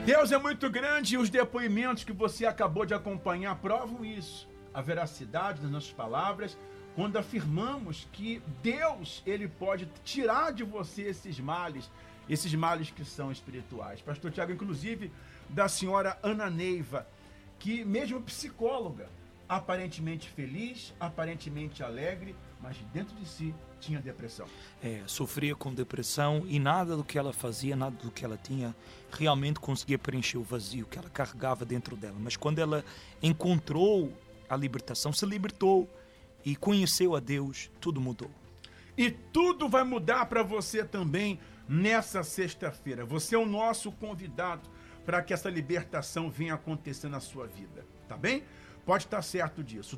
Deus é muito grande e os depoimentos que você acabou de acompanhar provam isso. A veracidade das nossas palavras, quando afirmamos que Deus, ele pode tirar de você esses males que são espirituais. Pastor Tiago, inclusive, da senhora Ana Neiva, que mesmo psicóloga, aparentemente feliz, aparentemente alegre, mas dentro de si tinha depressão. Sofria com depressão e nada do que ela fazia, nada do que ela tinha, realmente conseguia preencher o vazio que ela carregava dentro dela. Mas quando ela encontrou a libertação, se libertou e conheceu a Deus, tudo mudou. E tudo vai mudar para você também nessa sexta-feira. Você é o nosso convidado para que essa libertação venha acontecer na sua vida, tá bem? Pode estar certo disso.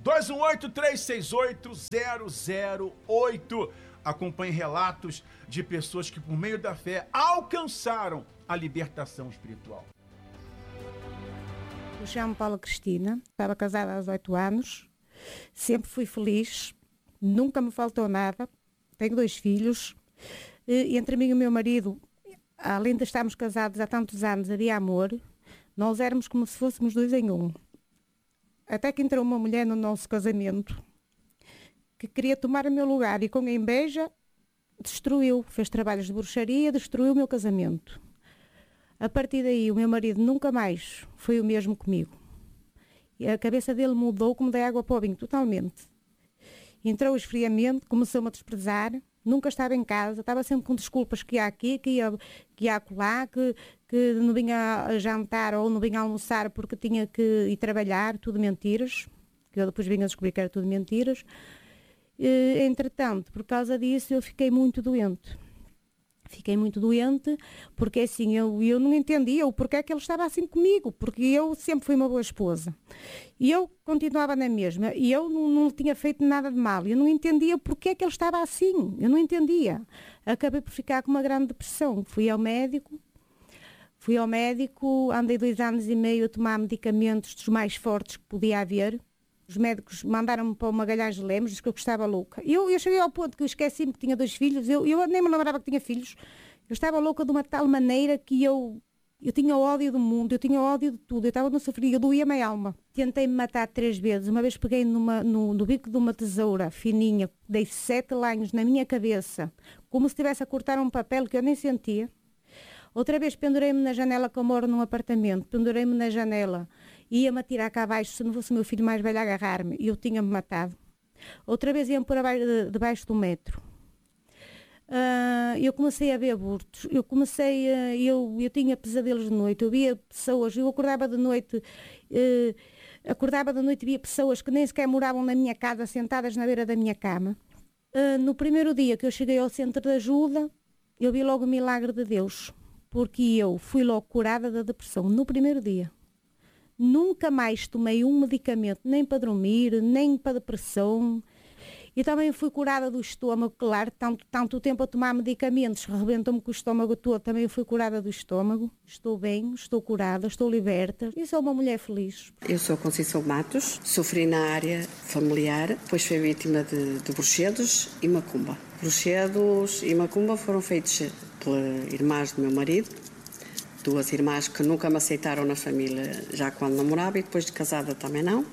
218-368-008. Acompanhe relatos de pessoas que, por meio da fé, alcançaram a libertação espiritual. Eu chamo Paula Cristina, estava casada há 18 anos, sempre fui feliz, nunca me faltou nada, tenho 2 filhos, e entre mim e o meu marido, além de estarmos casados há tantos anos, havia amor, nós éramos como se fôssemos 2 em 1. Até que entrou uma mulher no nosso casamento que queria tomar o meu lugar e com a inveja destruiu, fez trabalhos de bruxaria, destruiu o meu casamento. A partir daí o meu marido nunca mais foi o mesmo comigo. E a cabeça dele mudou como da água para o vinho, totalmente. Entrou o esfriamento, começou-me a desprezar, nunca estava em casa, estava sempre com desculpas que ia aqui, que ia acolá, que não vinha a jantar ou não vinha a almoçar porque tinha que ir trabalhar, tudo mentiras, que eu depois vim a descobrir que era tudo mentiras. Entretanto, por causa disso, eu fiquei muito doente. Porque assim, eu não entendia o porquê que ele estava assim comigo, porque eu sempre fui uma boa esposa. E eu continuava na mesma, e eu não tinha feito nada de mal. Eu não entendia porquê que ele estava assim, eu não entendia. Acabei por ficar com uma grande depressão. Fui ao médico, andei 2 anos e meio a tomar medicamentos dos mais fortes que podia haver. Os médicos mandaram-me para o Magalhães de Lemos, disse que eu estava louca. Eu cheguei ao ponto que eu esqueci-me que tinha 2 filhos, eu nem me lembrava que tinha filhos. Eu estava louca de uma tal maneira que eu tinha ódio do mundo, eu tinha ódio de tudo, eu estava no sofrimento, eu doía-me a alma. Tentei-me matar 3 vezes, uma vez peguei no bico de uma tesoura fininha, dei 7 lanhos na minha cabeça, como se estivesse a cortar um papel que eu nem sentia. Outra vez pendurei-me na janela, que eu moro num apartamento, pendurei-me na janela, ia-me atirar cá abaixo, se não fosse o meu filho mais velho a agarrar-me, e eu tinha-me matado. Outra vez ia-me pôr debaixo do metro. Eu comecei a ver abortos, eu tinha pesadelos de noite, eu via pessoas, eu acordava de noite e via pessoas que nem sequer moravam na minha casa, sentadas na beira da minha cama. No primeiro dia que eu cheguei ao centro de ajuda, eu vi logo o milagre de Deus, porque eu fui logo curada da depressão, no primeiro dia. Nunca mais tomei um medicamento, nem para dormir, nem para depressão. E também fui curada do estômago, claro, tanto tempo a tomar medicamentos, rebentou-me com o estômago todo, também fui curada do estômago. Estou bem, estou curada, estou liberta e sou uma mulher feliz. Eu sou Conceição Matos, sofri na área familiar, depois fui vítima de bruxedos e macumba. Bruxedos e macumba foram feitos pelas irmãs do meu marido, 2 irmãs que nunca me aceitaram na família já quando namorava e depois de casada também não,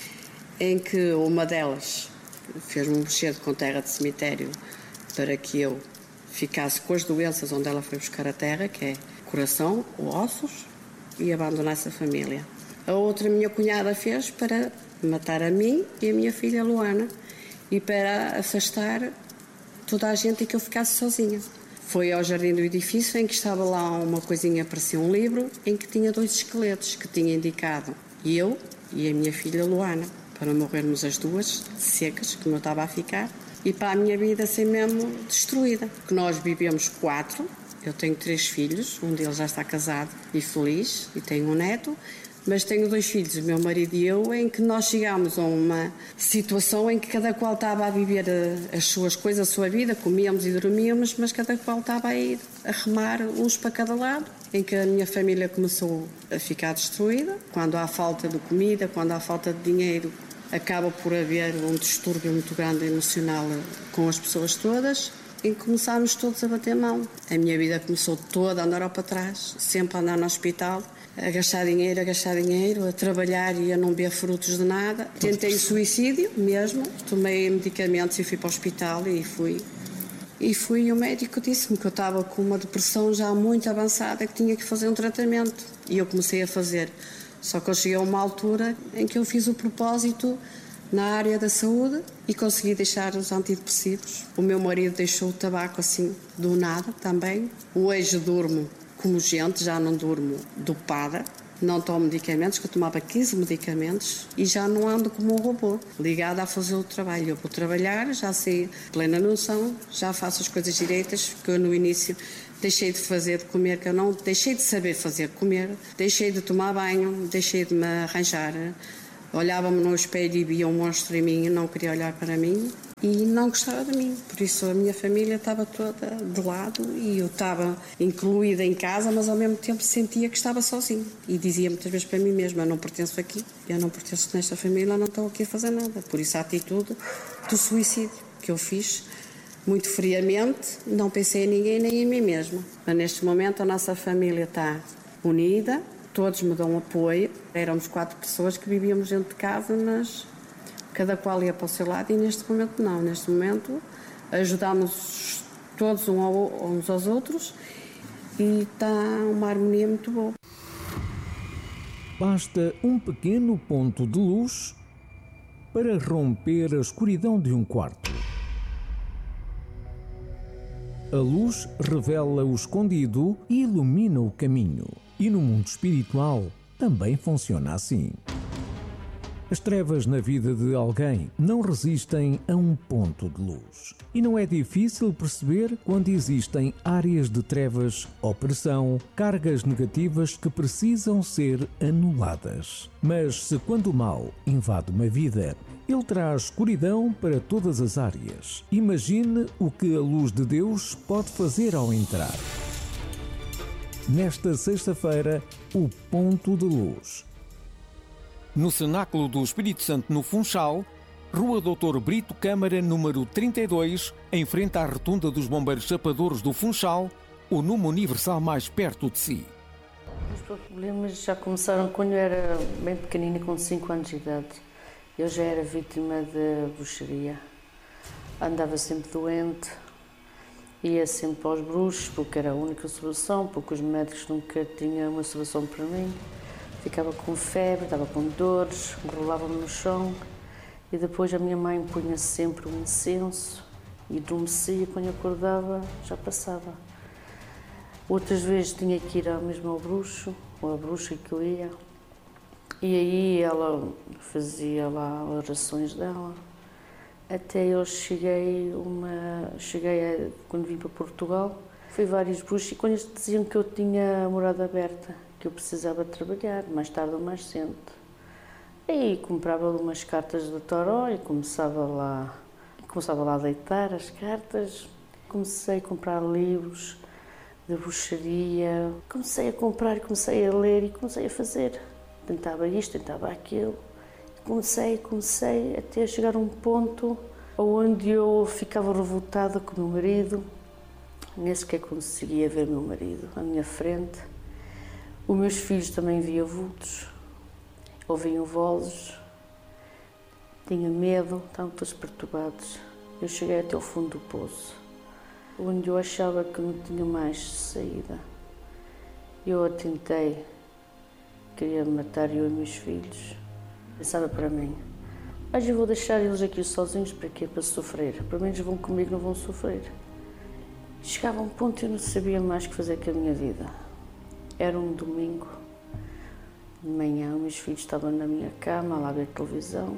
em que uma delas fez-me um bruxedo com terra de cemitério para que eu ficasse com as doenças onde ela foi buscar a terra, que é coração ou ossos, e abandonasse a família. A outra minha cunhada fez para matar a mim e a minha filha Luana e para afastar toda a gente e que eu ficasse sozinha. Foi ao jardim do edifício em que estava lá uma coisinha, parecia um livro, em que tinha 2 esqueletos que tinha indicado eu e a minha filha Luana, para morrermos as 2 secas, como eu estava a ficar, e para a minha vida ser mesmo destruída. Que nós vivemos 4, eu tenho 3 filhos, um deles já está casado e feliz, e tenho um neto, mas tenho 2 filhos, o meu marido e eu, em que nós chegámos a uma situação em que cada qual estava a viver as suas coisas, a sua vida, comíamos e dormíamos, mas cada qual estava a ir a remar uns para cada lado, em que a minha família começou a ficar destruída. Quando há falta de comida, quando há falta de dinheiro, acaba por haver um distúrbio muito grande emocional com as pessoas todas. e começámos todos a bater mão. A minha vida começou toda a andar para trás, sempre a andar no hospital, a gastar dinheiro, a trabalhar e a não ver frutos de nada. Tentei o suicídio mesmo, tomei medicamentos e fui para o hospital e o médico disse-me que eu estava com uma depressão já muito avançada, que tinha que fazer um tratamento. E eu comecei a fazer. Só que eu cheguei a uma altura em que eu fiz o propósito na área da saúde e consegui deixar os antidepressivos. O meu marido deixou o tabaco assim, do nada também. Hoje durmo como gente, já não durmo dopada. Não tomo medicamentos, que eu tomava 15 medicamentos e já não ando como um robô, ligada a fazer o trabalho. Eu vou trabalhar, já sei plena noção, já faço as coisas direitas, porque eu no início deixei de fazer de comer, que eu não deixei de saber fazer comer, deixei de tomar banho, deixei de me arranjar. Olhava-me no espelho e via um monstro em mim e não queria olhar para mim e não gostava de mim. Por isso a minha família estava toda de lado e eu estava incluída em casa, mas ao mesmo tempo sentia que estava sozinha. E dizia muitas vezes para mim mesma, eu não pertenço aqui, eu não pertenço nesta família, não estou aqui a fazer nada. Por isso a atitude do suicídio que eu fiz, muito friamente, não pensei em ninguém nem em mim mesma. Mas neste momento a nossa família está unida, todos me dão apoio. Éramos 4 pessoas que vivíamos dentro de casa, mas cada qual ia para o seu lado e neste momento não. Neste momento ajudamos todos uns aos outros e está uma harmonia muito boa. Basta um pequeno ponto de luz para romper a escuridão de um quarto. A luz revela o escondido e ilumina o caminho. E no mundo espiritual também funciona assim. As trevas na vida de alguém não resistem a um ponto de luz. E não é difícil perceber quando existem áreas de trevas, opressão, cargas negativas que precisam ser anuladas. Mas se quando o mal invade uma vida, ele traz escuridão para todas as áreas. Imagine o que a luz de Deus pode fazer ao entrar. Nesta sexta-feira, o ponto de luz. No Cenáculo do Espírito Santo, no Funchal, Rua Doutor Brito Câmara, número 32, em frente à Rotunda dos Bombeiros Chapadores do Funchal, o número universal mais perto de si. Os problemas já começaram quando eu era bem pequenina, com 5 anos de idade. Eu já era vítima de bruxaria. Andava sempre doente. Ia sempre aos bruxos, porque era a única solução, porque os médicos nunca tinham uma solução para mim. Ficava com febre, estava com dores, rolava-me no chão. E depois a minha mãe punha sempre um incenso e adormecia, quando eu acordava já passava. Outras vezes tinha que ir mesmo ao bruxo, ou à bruxa que eu ia. E aí ela fazia lá orações dela. Até eu cheguei quando vim para Portugal, fui vários bruxos e quando eles diziam que eu tinha a morada aberta, que eu precisava trabalhar, mais tarde ou mais cedo. Aí comprava umas cartas do taró e começava lá a deitar as cartas. Comecei a comprar livros de bruxaria, comecei a comprar e comecei a ler e comecei a fazer. Tentava isto, tentava aquilo. Comecei até chegar a um ponto onde eu ficava revoltada com o meu marido, nem sequer conseguia ver o meu marido à minha frente. Os meus filhos também viam vultos, ouviam vozes, tinha medo, estavam todos perturbados. Eu cheguei até ao fundo do poço, onde eu achava que não tinha mais saída. Eu tentei, queria matar eu e meus filhos. Pensava para mim, mas eu vou deixar eles aqui sozinhos para quê? Para sofrer. Pelo menos vão comigo, não vão sofrer. Chegava a um ponto e eu não sabia mais o que fazer com a minha vida. Era um domingo, de manhã, os meus filhos estavam na minha cama, lá a ver televisão.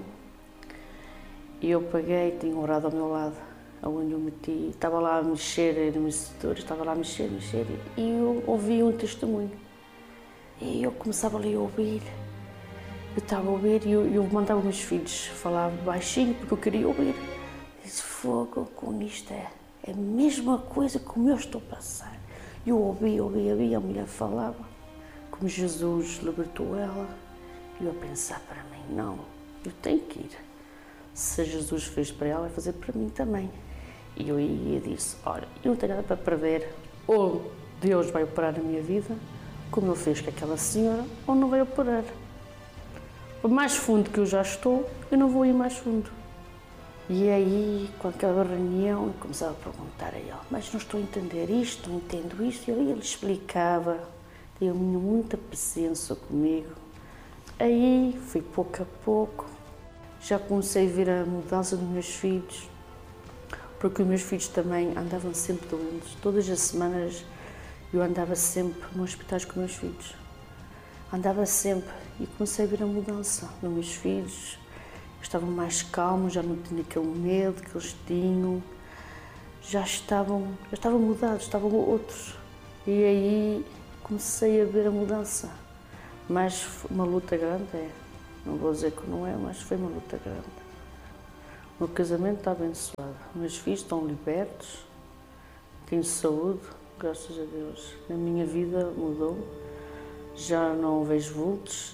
E eu peguei, tinha um orado ao meu lado, onde eu meti, estava lá a mexer no meu setor, estava lá a mexer, e eu ouvi um testemunho. E eu começava ali a ouvir. Eu estava a ouvir e eu mandava os meus filhos falar baixinho porque eu queria ouvir. Disse, fogo, com isto é a mesma coisa como eu estou a passar. Eu ouvi, a mulher falava, como Jesus libertou ela. E eu a pensar para mim, não, eu tenho que ir. Se Jesus fez para ela, vai fazer para mim também. E eu aí disse, olha, eu não tenho nada para perder, ou Deus vai operar na minha vida, como ele fez com aquela senhora, ou não vai operar. Por mais fundo que eu já estou, eu não vou ir mais fundo. E aí, com aquela reunião, eu começava a perguntar a ele, mas não estou a entender isto, não entendo isto. E ele explicava, tinha muita paciência comigo. Aí, fui pouco a pouco, já comecei a ver a mudança dos meus filhos, porque os meus filhos também andavam sempre doentes. Todas as semanas eu andava sempre nos hospitais com os meus filhos. Andava sempre e comecei a ver a mudança nos meus filhos. Estavam mais calmos, já não tinha aquele medo que eles tinham. Já estavam mudados, estavam outros. E aí comecei a ver a mudança. Mas foi uma luta grande, não vou dizer que não é, mas foi uma luta grande. O meu casamento está abençoado, meus filhos estão libertos, tenho saúde, graças a Deus. A minha vida mudou, já não vejo vultos,